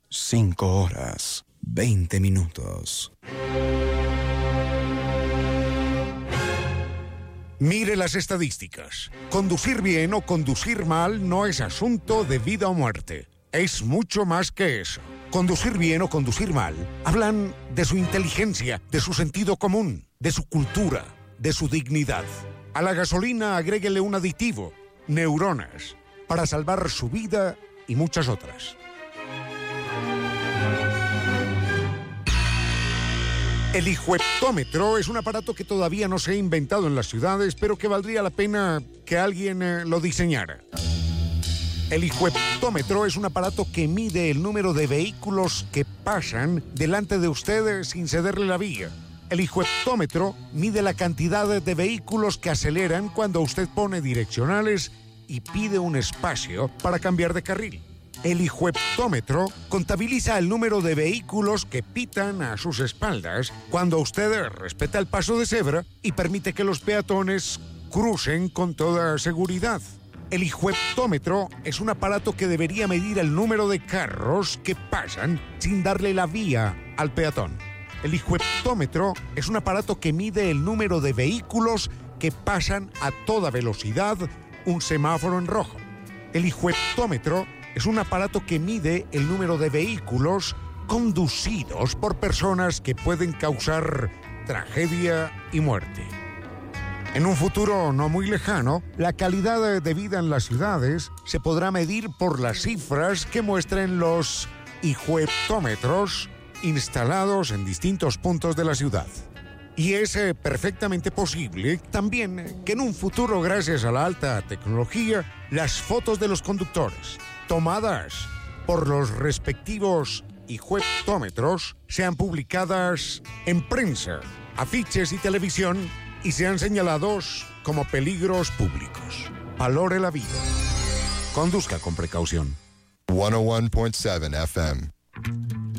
5 horas, 20 minutos. Mire las estadísticas. Conducir bien o conducir mal no es asunto de vida o muerte. Es mucho más que eso. Conducir bien o conducir mal hablan de su inteligencia, de su sentido común, de su cultura, de su dignidad. A la gasolina agréguele un aditivo, neuronas, para salvar su vida y muchas otras. El hijueptómetro es un aparato que todavía no se ha inventado en las ciudades, pero que valdría la pena que alguien lo diseñara. El hijueptómetro es un aparato que mide el número de vehículos que pasan delante de usted sin cederle la vía. El hijueptómetro mide la cantidad de vehículos que aceleran cuando usted pone direccionales y pide un espacio para cambiar de carril. El hijueptómetro contabiliza el número de vehículos que pitan a sus espaldas cuando usted respeta el paso de cebra y permite que los peatones crucen con toda seguridad. El hijueptómetro es un aparato que debería medir el número de carros que pasan sin darle la vía al peatón. El hijueptómetro es un aparato que mide el número de vehículos que pasan a toda velocidad un semáforo en rojo. El hijueptómetro es un aparato que mide el número de vehículos conducidos por personas que pueden causar tragedia y muerte. En un futuro no muy lejano, la calidad de vida en las ciudades se podrá medir por las cifras que muestren los hijueptómetros instalados en distintos puntos de la ciudad. Y es perfectamente posible también que en un futuro, gracias a la alta tecnología, las fotos de los conductores tomadas por los respectivos hijueptómetros sean publicadas en prensa, afiches y televisión y sean señalados como peligros públicos. Valore la vida. Conduzca con precaución. 101.7 FM.